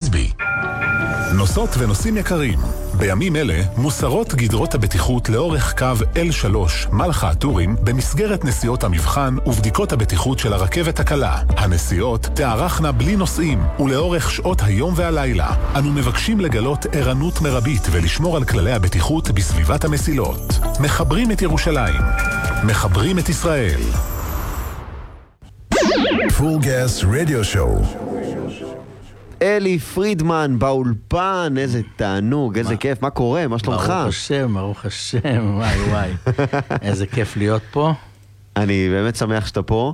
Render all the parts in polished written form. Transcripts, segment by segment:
קדבי. נוסעות ונוסעים יקרים, בימים אלה מוסרות גדרות הבטיחות לאורך קו L3 מלחה הטורים במסגרת נסיעות המבחן ובדיקות הבטיחות של הרכבת הקלה. הנסיעות תארכנה בלי נוסעים ולאורך שעות היום והלילה. אנו מבקשים לגלות ערנות מרבית ולשמור על כללי הבטיחות בסביבת המסילות. מחברים את ירושלים. מחברים את ישראל. Full Gas Radio Show. אלי פרידמן באולפן, איזה תענוג, איזה כיף, מה קורה, מה שלומך? ברוך השם, וואי, איזה כיף להיות פה. אני באמת שמח שאתה פה.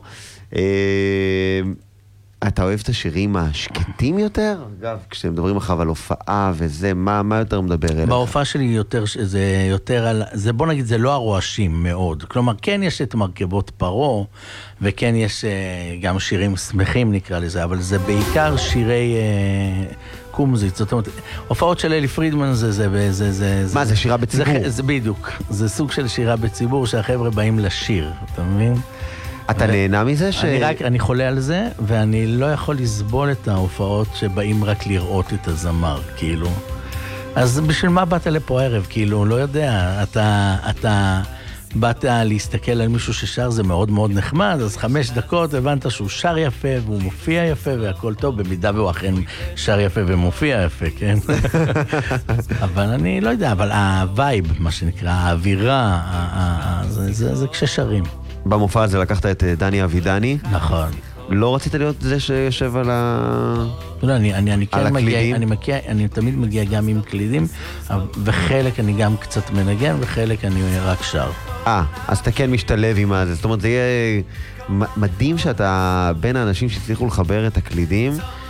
אתה אוהב את השירים השקטים יותר? אגב, כשמדברים אחריו על הופעה וזה, מה יותר מדבר אליך? בהופעה שלי זה יותר על, בוא נגיד, זה לא הרועשים מאוד. כלומר, כן יש את מרכבות פרו, וכן יש גם שירים שמחים נקרא לזה, אבל זה בעיקר שירי קומזית. זאת אומרת, הופעות של אלי פרידמן זה... מה, זה שירה בציבור? זה בדיוק. זה סוג של שירה בציבור שהחבר'ה באים לשיר, אתה מבין? אתה נהנה מזה אני חולה על זה, ואני לא יכול לסבול את ההופעות שבאים רק לראות את הזמר, כאילו. אז בשביל מה באת לפה ערב? כאילו, לא יודע, אתה באת להסתכל על מישהו ששר, זה מאוד מאוד נחמד, אז 5 דקות הבנת שהוא שר יפה, והוא מופיע יפה, והכל טוב, במידה והוא אכן שר יפה ומופיע יפה, כן? אבל אני לא יודע, אבל הווייב, מה שנקרא, האווירה, זה כששרים. במופע הזה לקחת את דני אבידני. נכון. לא רצית להיות זה שיושב על הקלידים? אני תמיד מגיע גם עם קלידים, וחלק אני גם קצת מנגן, וחלק אני רק שר. אז אתה כן משתלב עם זה. זאת אומרת, זה יהיה מדהים שאתה בין האנשים שהצליחו לחבר את הקלידים,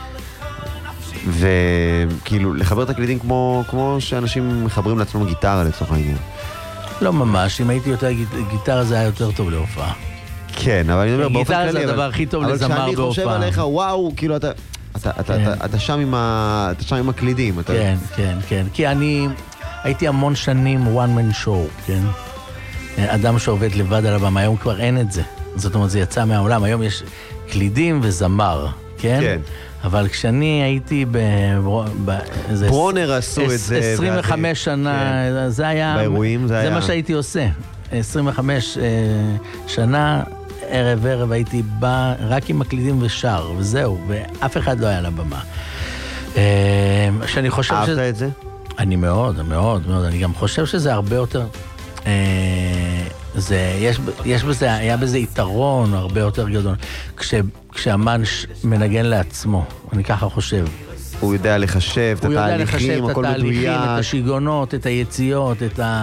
וכאילו לחבר את הקלידים כמו שאנשים מחברים לעצמם גיטרה לצורך העניין. לא ממש, אם הייתי יותר גיטרה זה היה יותר טוב להופעה. כן, אבל אני אומר באופן כללי. גיטרה זה הדבר הכי טוב לזמר בהופעה. אבל כשאני חושב עליך, וואו, כאילו אתה שם עם הקלידים. כן. כי אני הייתי המון שנים one man show, כן? אדם שעובד לבד על הבמה, היום כבר אין את זה. זאת אומרת, זה יצא מהעולם. היום יש קלידים וזמר, כן? כן. אבל כשאני הייתי ברונר עשו את זה 25 שנה, זה היה באירועים, זה מה שהייתי עושה 25 שנה, ערב הייתי בא רק עם מקלידים ושר וזהו, ואף אחד לא היה על הבמה. שאני חושב אהבת את זה? אני מאוד, אני גם חושב שזה הרבה יותר היה בזה יתרון הרבה יותר גדול כשהמן מנגן לעצמו, אני ככה חושב. הוא יודע לחשב את התהליכים, הכל מדויק. את השיגונות, את היציאות,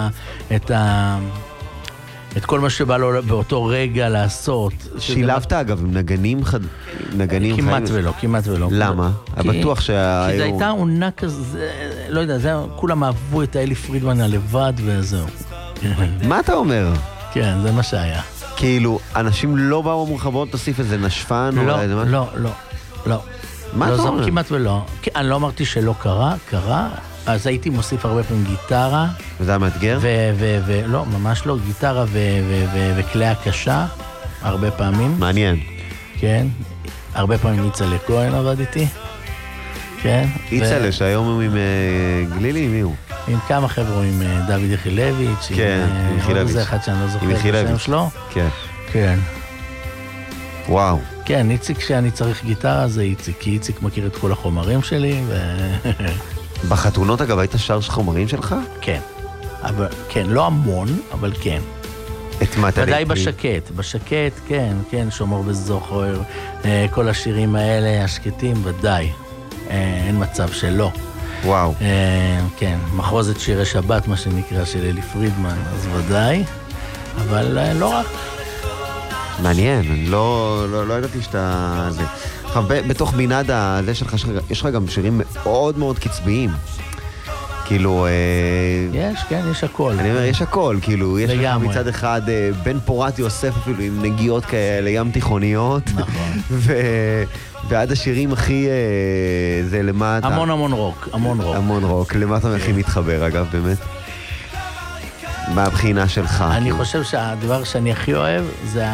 את כל מה שבא לו באותו רגע לעשות. שילבת אגב עם נגנים כמעט ולא. למה? בטוח כי זה הייתה עונה כזה, לא יודע, כולם אהבו את אלי פרידמן הלבד וזהו. מה אתה אומר? כן, זה מה שהיה. כאילו, אנשים לא באו מורחבות, תוסיף איזה נשפן או איזה משהו? לא. מה אתה אומר? כמעט ולא. אני לא אמרתי שלא קרה, אז הייתי מוסיף הרבה פעמים גיטרה. וזה היה מאתגר? לא, ממש לא, גיטרה וכלי הקשה, הרבה פעמים. מעניין. כן, הרבה פעמים יצלה כהן עבד איתי. כן. יצלה, שהיום הוא עם גלילי, מי הוא? עם כמה חבר'ה, עם דוד יחילביץ', כן, עם יחילביץ'. זה אחד שאני לא זוכר את השם שלו. כן. וואו. כן, איציק שאני צריך גיטרה זה איציק, כי איציק מכיר את כל החומרים שלי. בחתונות אגב, היית שר חומרים שלך? כן. כן, לא המון, אבל כן. את מה אתה ודאי בשקט, כן, שומר וזוכר, כל השירים האלה, השקטים, ודאי. אין מצב שלא. וואו. כן, מחרוזת שירי שבת, מה שנקרא, של אלי פרידמן, אז ודאי, אבל לא רק. מעניין, אני לא ידעתי שאתה... בתוך מנעד הזה שלך, יש לך גם שירים מאוד מאוד קצביים. כאילו... יש הכל. אני אומר, יש הכל, כאילו, יש לך מצד אחד בן פורת יוסף אפילו, עם נגיעות כאלה, ים תיכוניות. נכון. ועד השירים הכי... זה למטה. המון רוק. למטה הכי מתחבר, אגב, באמת. מהבחינה שלך. אני חושב שהדבר שאני הכי אוהב זה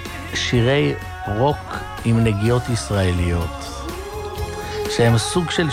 שירי רוק עם נגיעות ישראליות. שהם סוג של